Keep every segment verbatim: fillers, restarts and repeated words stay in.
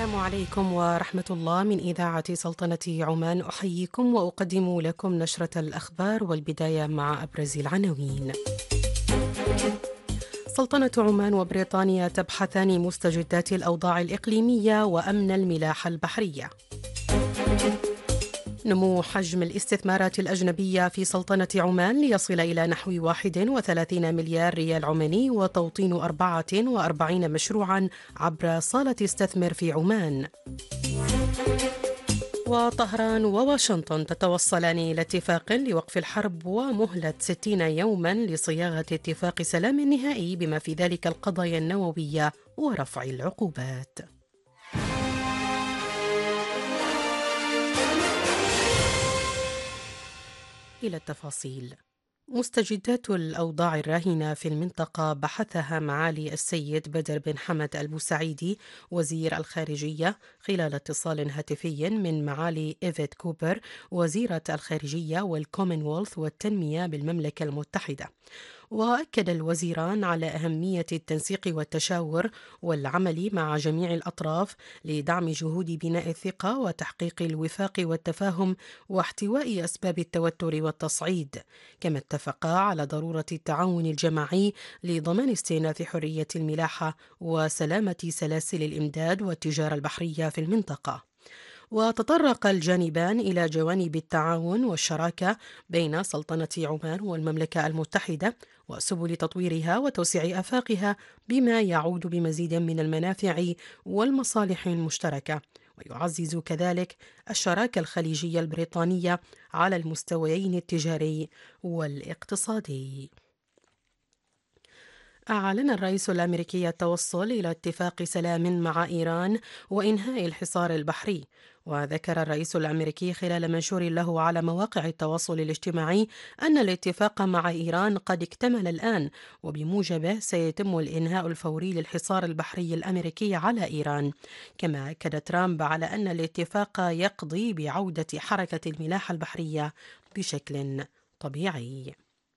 السلام عليكم ورحمة الله من إذاعة سلطنة عمان، أحييكم وأقدم لكم نشرة الأخبار، والبداية مع أبرز العناوين. سلطنة عمان وبريطانيا تبحثان مستجدات الأوضاع الإقليمية وأمن الملاحة البحرية. نمو حجم الاستثمارات الأجنبية في سلطنة عمان ليصل إلى نحو واحد وثلاثين مليار ريال عماني، وتوطين أربعة وأربعين مشروعا عبر صالة استثمر في عمان. وطهران وواشنطن تتوصلان إلى اتفاق لوقف الحرب ومهلة ستين يوما لصياغة اتفاق سلام نهائي، بما في ذلك القضايا النووية ورفع العقوبات. إلى التفاصيل. مستجدات الأوضاع الراهنة في المنطقة بحثها معالي السيد بدر بن حمد البوسعيدي وزير الخارجية خلال اتصال هاتفي من معالي إيفيت كوبر وزيرة الخارجية والكومنولث والتنمية بالمملكة المتحدة. وأكد الوزيران على أهمية التنسيق والتشاور والعمل مع جميع الأطراف لدعم جهود بناء الثقة وتحقيق الوفاق والتفاهم واحتواء أسباب التوتر والتصعيد، كما اتفقا على ضرورة التعاون الجماعي لضمان استئناف حرية الملاحة وسلامة سلاسل الإمداد والتجارة البحرية في المنطقة. وتطرق الجانبان إلى جوانب التعاون والشراكة بين سلطنة عمان والمملكة المتحدة وسبل تطويرها وتوسيع آفاقها، بما يعود بمزيد من المنافع والمصالح المشتركة، ويعزز كذلك الشراكة الخليجية البريطانية على المستويين التجاري والاقتصادي. أعلن الرئيس الأمريكي التوصل إلى اتفاق سلام مع إيران وإنهاء الحصار البحري. وذكر الرئيس الأمريكي خلال منشور له على مواقع التواصل الاجتماعي أن الاتفاق مع إيران قد اكتمل الآن، وبموجبه سيتم الإنهاء الفوري للحصار البحري الأمريكي على إيران. كما أكد ترامب على أن الاتفاق يقضي بعودة حركة الملاحة البحرية بشكل طبيعي.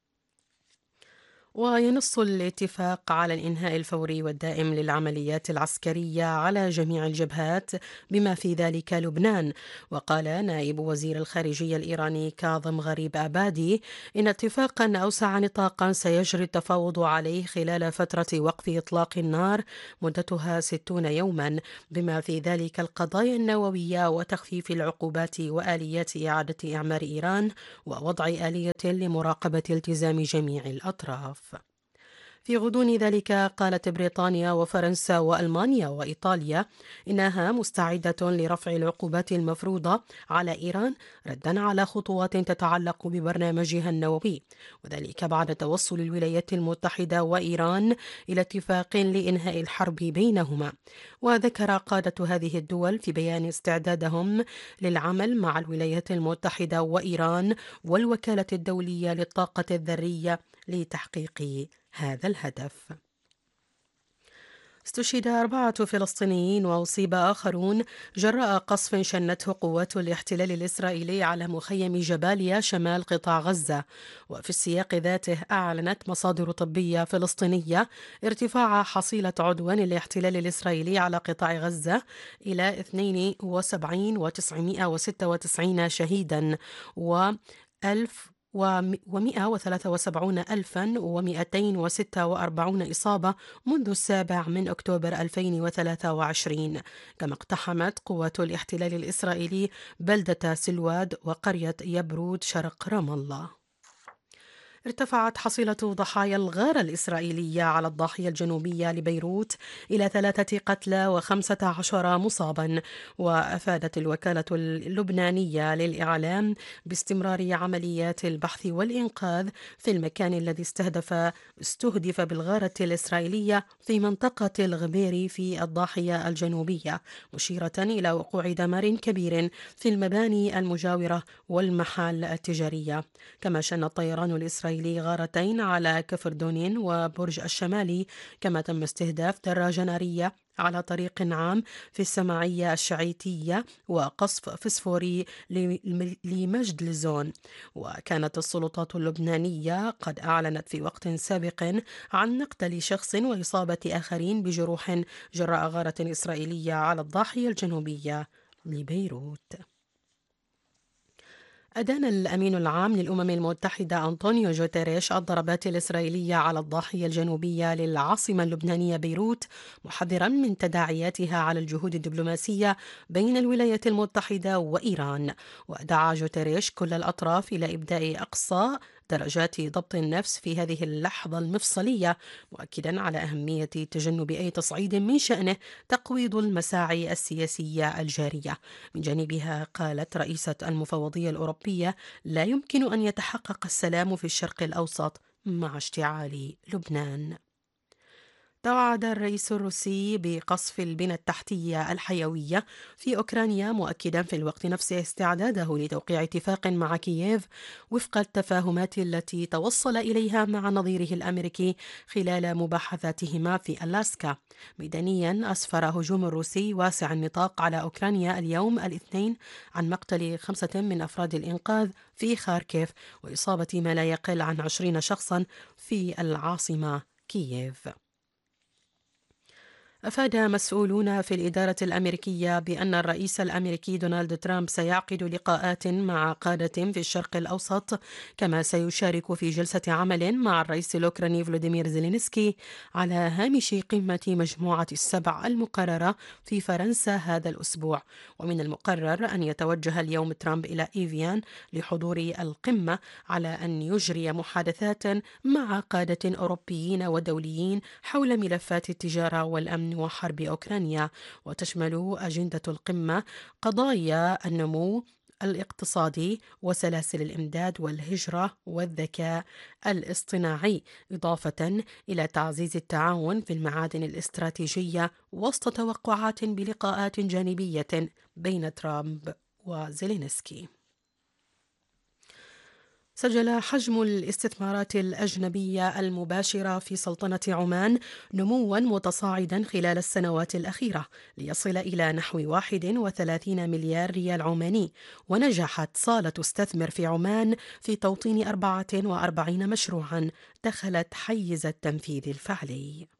وينص الاتفاق على الإنهاء الفوري والدائم للعمليات العسكرية على جميع الجبهات بما في ذلك لبنان. وقال نائب وزير الخارجية الإيراني كاظم غريب آبادي إن اتفاقا أوسع نطاقا سيجري التفاوض عليه خلال فترة وقف إطلاق النار مدتها ستون يوما، بما في ذلك القضايا النووية وتخفيف العقوبات وآليات إعادة إعمار إيران ووضع آلية لمراقبة التزام جميع الأطراف. في غضون ذلك قالت بريطانيا وفرنسا وألمانيا وإيطاليا إنها مستعدة لرفع العقوبات المفروضة على إيران ردا على خطوات تتعلق ببرنامجها النووي، وذلك بعد توصل الولايات المتحدة وإيران إلى اتفاق لإنهاء الحرب بينهما. وذكر قادة هذه الدول في بيان استعدادهم للعمل مع الولايات المتحدة وإيران والوكالة الدولية للطاقة الذرية لتحقيق هذا الهدف. استشهد أربعة فلسطينيين وأصيب آخرون جراء قصف شنته قوات الاحتلال الإسرائيلي على مخيم جباليا شمال قطاع غزة. وفي السياق ذاته أعلنت مصادر طبية فلسطينية ارتفاع حصيلة عدوان الاحتلال الإسرائيلي على قطاع غزة إلى اثنين وسبعين ألف وتسعمائة وستة وتسعين شهيدا و ألف ومئة وثلاثة وسبعين ألفا ومئتين وستة وأربعين إصابة منذ السابع من أكتوبر ألفين وثلاثة وعشرين. كما اقتحمت قوات الاحتلال الإسرائيلي بلدة سلواد وقرية يبرود شرق رام الله. ارتفعت حصيلة ضحايا الغارة الإسرائيلية على الضاحية الجنوبية لبيروت إلى ثلاثة قتلى وخمسة عشر مصابا. وأفادت الوكالة اللبنانية للإعلام باستمرار عمليات البحث والإنقاذ في المكان الذي استهدف استهدف بالغارة الإسرائيلية في منطقة الغبير في الضاحية الجنوبية، مشيرة إلى وقوع دمار كبير في المباني المجاورة والمحال التجارية. كما شن الطيران الإسرائيلي الإسرائيلي غارتين على كفر دونين وبرج الشمالي، كما تم استهداف دراجة نارية على طريق عام في السماعية الشعيتية وقصف فسفوري لم- لمجد لزون. وكانت السلطات اللبنانية قد أعلنت في وقت سابق عن مقتل شخص وإصابة آخرين بجروح جراء غارة إسرائيلية على الضاحية الجنوبية لبيروت. أدان الأمين العام للأمم المتحدة أنطونيو جوتيريش الضربات الإسرائيلية على الضاحية الجنوبية للعاصمة اللبنانية بيروت، محذرا من تداعياتها على الجهود الدبلوماسية بين الولايات المتحدة وإيران. ودعا جوتيريش كل الأطراف إلى إبداء أقصى درجات ضبط النفس في هذه اللحظة المفصلية، مؤكدا على أهمية تجنب أي تصعيد من شأنه تقويض المساعي السياسية الجارية. من جانبها قالت رئيسة المفوضية الأوروبية: لا يمكن أن يتحقق السلام في الشرق الأوسط مع اشتعال لبنان. توعد الرئيس الروسي بقصف البنى التحتية الحيوية في أوكرانيا، مؤكدا في الوقت نفسه استعداده لتوقيع اتفاق مع كييف وفق التفاهمات التي توصل إليها مع نظيره الأمريكي خلال مباحثاتهما في ألاسكا. ميدانيا، أسفر هجوم روسي واسع النطاق على أوكرانيا اليوم الاثنين عن مقتل خمسة من أفراد الإنقاذ في خاركيف وإصابة ما لا يقل عن عشرين شخصا في العاصمة كييف. أفاد مسؤولون في الإدارة الأمريكية بأن الرئيس الأمريكي دونالد ترامب سيعقد لقاءات مع قادة في الشرق الأوسط، كما سيشارك في جلسة عمل مع الرئيس الأوكراني فلوديمير زيلينسكي على هامش قمة مجموعة السبع المقررة في فرنسا هذا الأسبوع. ومن المقرر أن يتوجه اليوم ترامب إلى إيفيان لحضور القمة، على أن يجري محادثات مع قادة أوروبيين ودوليين حول ملفات التجارة والأمن وحرب أوكرانيا. وتشمل أجندة القمة قضايا النمو الاقتصادي وسلاسل الإمداد والهجرة والذكاء الاصطناعي، إضافة إلى تعزيز التعاون في المعادن الاستراتيجية، وسط توقعات بلقاءات جانبية بين ترامب وزيلينسكي. سجل حجم الاستثمارات الأجنبية المباشرة في سلطنة عمان نمواً متصاعداً خلال السنوات الأخيرة، ليصل إلى نحو واحد وثلاثين مليار ريال عماني. ونجحت صالة استثمر في عمان في توطين أربعة وأربعين مشروعاً دخلت حيز التنفيذ الفعلي.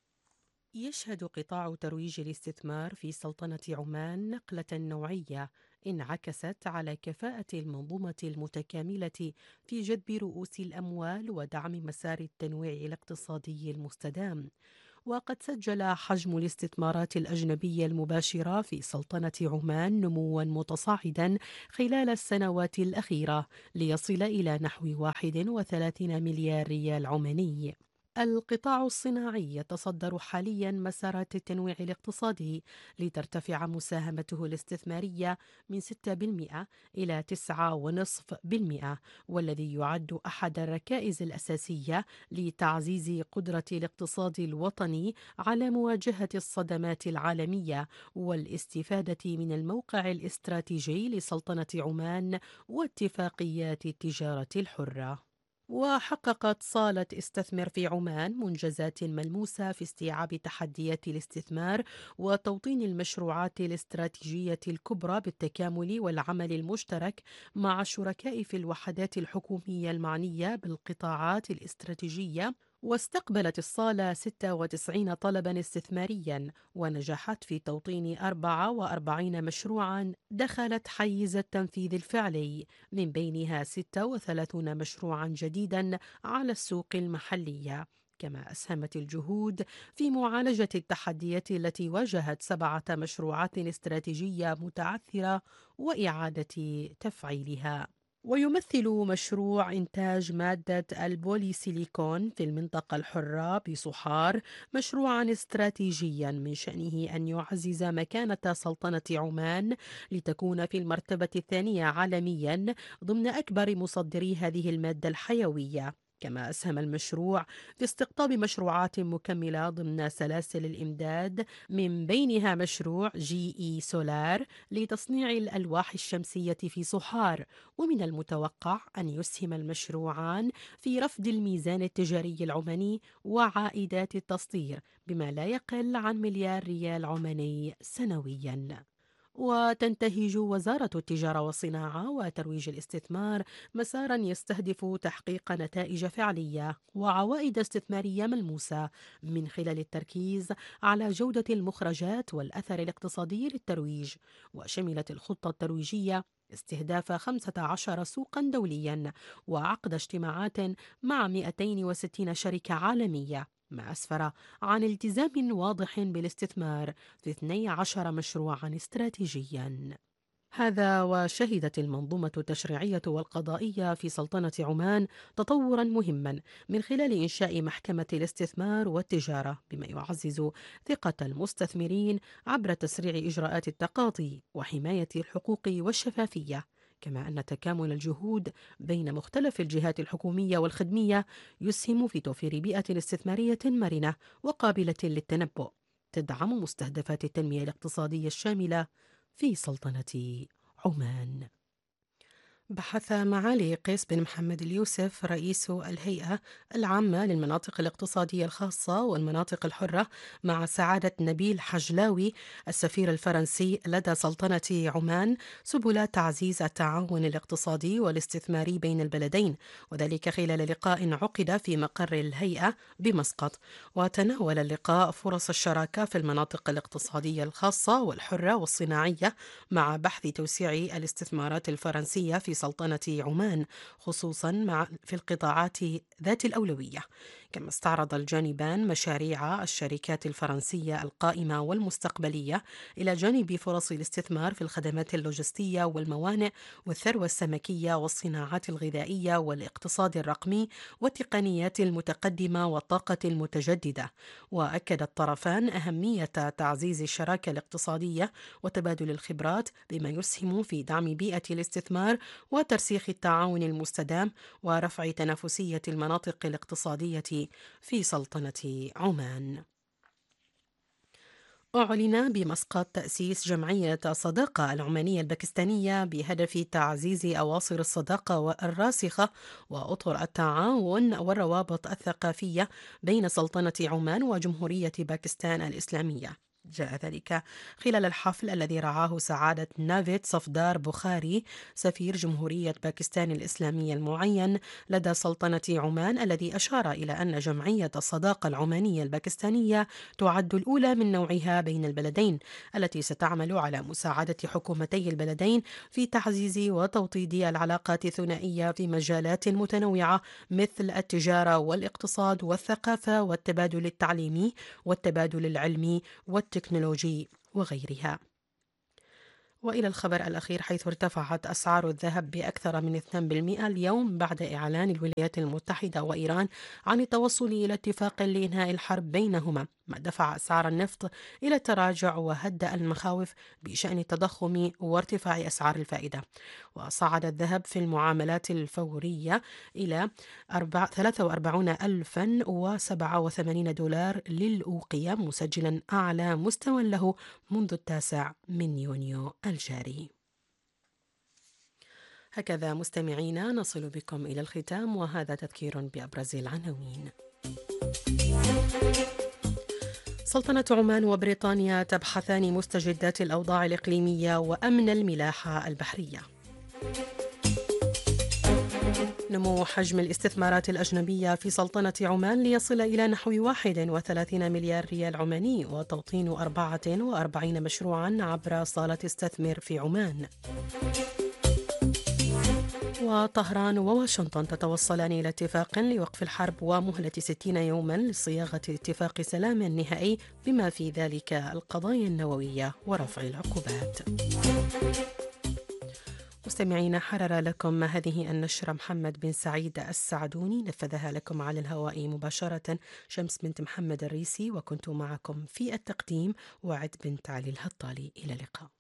يشهد قطاع ترويج الاستثمار في سلطنة عمان نقلة نوعية انعكست على كفاءة المنظومة المتكاملة في جذب رؤوس الأموال ودعم مسار التنويع الاقتصادي المستدام. وقد سجل حجم الاستثمارات الأجنبية المباشرة في سلطنة عمان نمواً متصاعداً خلال السنوات الأخيرة، ليصل إلى نحو واحد وثلاثين مليار ريال عماني. القطاع الصناعي يتصدر حاليا مسارات التنويع الاقتصادي، لترتفع مساهمته الاستثمارية من ستة بالمئة إلى تسعة فاصلة خمسة بالمئة، والذي يعد أحد الركائز الأساسية لتعزيز قدرة الاقتصاد الوطني على مواجهة الصدمات العالمية والاستفادة من الموقع الاستراتيجي لسلطنة عمان واتفاقيات التجارة الحرة. وحققت صالة استثمر في عمان منجزات ملموسة في استيعاب تحديات الاستثمار وتوطين المشروعات الاستراتيجية الكبرى بالتكامل والعمل المشترك مع الشركاء في الوحدات الحكومية المعنية بالقطاعات الاستراتيجية. واستقبلت الصالة ستة وتسعين طلبا استثماريا، ونجحت في توطين أربعة وأربعين مشروعا دخلت حيز التنفيذ الفعلي، من بينها ستة وثلاثين مشروعا جديدا على السوق المحلية. كما أسهمت الجهود في معالجة التحديات التي واجهت سبعة مشروعات استراتيجية متعثرة وإعادة تفعيلها. ويمثل مشروع إنتاج مادة البوليسيليكون في المنطقة الحرة بصحار مشروعا استراتيجيا من شأنه أن يعزز مكانة سلطنة عمان لتكون في المرتبة الثانية عالميا ضمن أكبر مصدري هذه المادة الحيوية. كما أسهم المشروع في استقطاب مشروعات مكملة ضمن سلاسل الإمداد، من بينها مشروع جي إي سولار لتصنيع الألواح الشمسية في صحار. ومن المتوقع أن يسهم المشروعان في رفد الميزان التجاري العماني وعائدات التصدير بما لا يقل عن مليار ريال عماني سنوياً. وتنتهج وزارة التجارة والصناعة وترويج الاستثمار مسارا يستهدف تحقيق نتائج فعلية وعوائد استثمارية ملموسة من خلال التركيز على جودة المخرجات والأثر الاقتصادي للترويج. وشملت الخطة الترويجية استهداف خمسة عشر سوقا دوليا وعقد اجتماعات مع مئتين وستين شركة عالمية، ما أسفر عن التزام واضح بالاستثمار في اثني عشر مشروعا استراتيجيا. هذا وشهدت المنظومة التشريعية والقضائية في سلطنة عمان تطورا مهما من خلال إنشاء محكمة الاستثمار والتجارة، بما يعزز ثقة المستثمرين عبر تسريع إجراءات التقاضي وحماية الحقوق والشفافية. كما أن تكامل الجهود بين مختلف الجهات الحكومية والخدمية يسهم في توفير بيئة استثمارية مرنة وقابلة للتنبؤ تدعم مستهدفات التنمية الاقتصادية الشاملة في سلطنة عمان. بحث معالي قيس بن محمد اليوسف رئيس الهيئة العامة للمناطق الاقتصادية الخاصة والمناطق الحرة مع سعادة نبيل حجلاوي السفير الفرنسي لدى سلطنة عمان سبل تعزيز التعاون الاقتصادي والاستثماري بين البلدين، وذلك خلال لقاء عقد في مقر الهيئة بمسقط. وتناول اللقاء فرص الشراكة في المناطق الاقتصادية الخاصة والحرة والصناعية مع بحث توسيع الاستثمارات الفرنسية في سلطنة عمان، خصوصا مع في القطاعات ذات الأولوية. كما استعرض الجانبان مشاريع الشركات الفرنسية القائمة والمستقبلية إلى جانب فرص الاستثمار في الخدمات اللوجستية والموانئ والثروة السمكية والصناعات الغذائية والاقتصاد الرقمي والتقنيات المتقدمة والطاقة المتجددة. وأكد الطرفان أهمية تعزيز الشراكة الاقتصادية وتبادل الخبرات بما يسهم في دعم بيئة الاستثمار وترسيخ التعاون المستدام ورفع تنافسية المناطق الاقتصادية في سلطنة عمان. أعلن بمسقط تأسيس جمعية صداقة العمانية الباكستانية بهدف تعزيز أواصر الصداقة الراسخة وأطر التعاون والروابط الثقافية بين سلطنة عمان وجمهورية باكستان الإسلامية. جاء ذلك خلال الحفل الذي رعاه سعادة نافيد صفدار بخاري سفير جمهورية باكستان الإسلامية المعين لدى سلطنة عمان، الذي أشار إلى أن جمعية الصداقة العمانية الباكستانية تعد الأولى من نوعها بين البلدين، التي ستعمل على مساعدة حكومتي البلدين في تعزيز وتوطيد العلاقات الثنائية في مجالات متنوعة مثل التجارة والاقتصاد والثقافة والتبادل التعليمي والتبادل العلمي والتكنولوجي وغيرها. وإلى الخبر الأخير، حيث ارتفعت أسعار الذهب بأكثر من اثنين بالمئة اليوم بعد إعلان الولايات المتحدة وإيران عن التوصل إلى اتفاق لإنهاء الحرب بينهما، ما دفع أسعار النفط إلى التراجع وهدأ المخاوف بشأن التضخم وارتفاع أسعار الفائدة. وصعد الذهب في المعاملات الفورية إلى ثلاثة وأربعين ألفا وسبعة وثمانين دولار للأوقية، مسجلا أعلى مستوى له منذ التاسع من يونيو الجاري. هكذا مستمعينا نصل بكم إلى الختام، وهذا تذكير بأبرز العناوين. سلطنة عمان وبريطانيا تبحثان مستجدات الأوضاع الإقليمية وأمن الملاحة البحرية. نمو حجم الاستثمارات الأجنبية في سلطنة عمان ليصل إلى نحو واحد وثلاثين مليار ريال عماني، وتوطين أربعة وأربعين مشروعا عبر صالة استثمر في عمان. وطهران وواشنطن تتوصلان إلى اتفاق لوقف الحرب ومهلة ستين يوما لصياغة اتفاق سلام نهائي بما في ذلك القضايا النووية ورفع العقوبات. مستمعين، حرر لكم هذه النشرة محمد بن سعيد السعدوني، نفذها لكم على الهواء مباشرة شمس بنت محمد الريسي، وكنت معكم في التقديم وعد بنت علي الهطالي. إلى اللقاء.